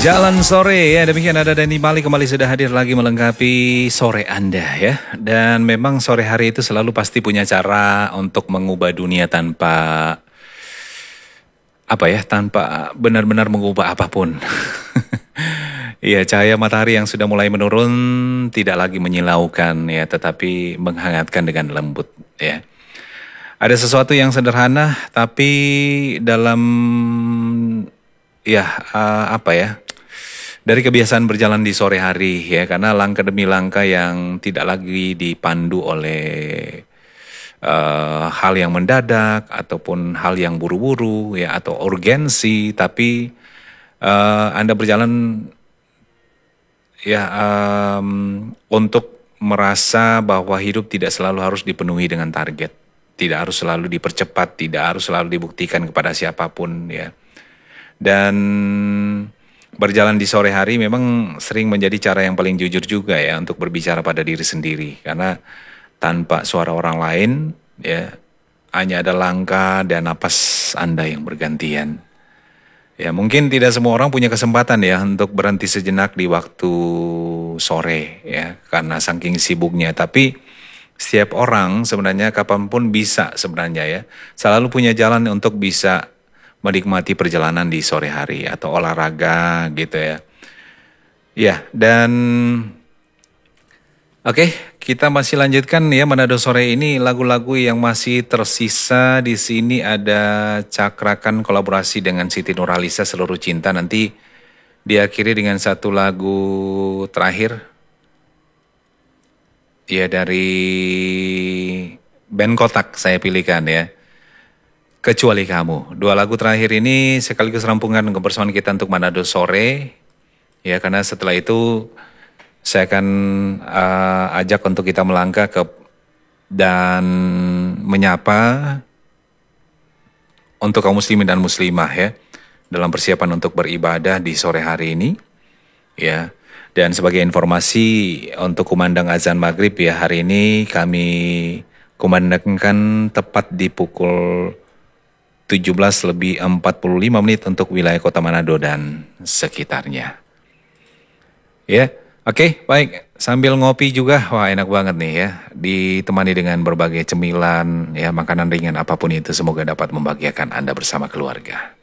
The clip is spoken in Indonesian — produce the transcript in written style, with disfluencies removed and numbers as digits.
Jalan sore ya, demikian ada Dani Malik kembali sudah hadir lagi melengkapi sore Anda ya. Dan memang sore hari itu selalu pasti punya cara untuk mengubah dunia tanpa tanpa benar-benar mengubah apapun. Iya, cahaya matahari yang sudah mulai menurun tidak lagi menyilaukan ya, tetapi menghangatkan dengan lembut ya. Ada sesuatu yang sederhana tapi dalam ya dari kebiasaan berjalan di sore hari ya, karena langkah demi langkah yang tidak lagi dipandu oleh hal yang mendadak ataupun hal yang buru-buru ya atau urgensi, tapi Anda berjalan ya untuk merasa bahwa hidup tidak selalu harus dipenuhi dengan target, tidak harus selalu dipercepat, tidak harus selalu dibuktikan kepada siapapun ya. Dan berjalan di sore hari memang sering menjadi cara yang paling jujur juga ya untuk berbicara pada diri sendiri, karena tanpa suara orang lain ya hanya ada langkah dan napas Anda yang bergantian. Ya mungkin tidak semua orang punya kesempatan ya untuk berhenti sejenak di waktu sore ya karena saking sibuknya, tapi setiap orang sebenarnya kapanpun bisa sebenarnya ya selalu punya jalan untuk bisa menikmati perjalanan di sore hari atau olahraga gitu ya. Ya, dan oke, kita masih lanjutkan ya Manado sore ini, lagu-lagu yang masih tersisa di sini. Ada Cakrakan kolaborasi dengan Siti Nurhaliza, Seluruh Cinta, nanti diakhiri dengan satu lagu terakhir ya dari band Kotak saya pilihkan ya. Kecuali Kamu. Dua lagu terakhir ini sekaligus rampungan kebersamaan kita untuk Manado sore. Ya, karena setelah itu saya akan ajak untuk kita melangkah ke dan menyapa untuk kaum muslimin dan muslimah ya dalam persiapan untuk beribadah di sore hari ini. Ya. Dan sebagai informasi untuk kumandang azan maghrib ya, hari ini kami kumandangkan tepat di pukul 17:45 untuk wilayah Kota Manado dan sekitarnya. Ya, oke, baik. Sambil ngopi juga, wah enak banget nih ya. Ditemani dengan berbagai cemilan, ya makanan ringan apapun itu, semoga dapat membahagiakan Anda bersama keluarga.